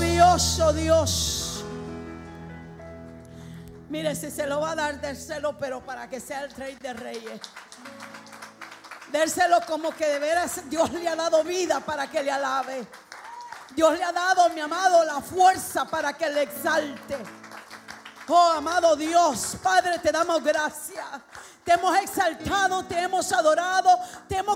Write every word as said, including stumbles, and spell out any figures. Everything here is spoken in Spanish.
maravilloso Dios. Mire, si se lo va a dar, dérselo, pero para que sea el Rey de Reyes. Dérselo como que de veras Dios le ha dado vida para que le alabe. Dios le ha dado, mi amado, la fuerza para que le exalte. Oh, amado Dios, Padre, te damos gracias. Te hemos exaltado, te hemos adorado, te hemos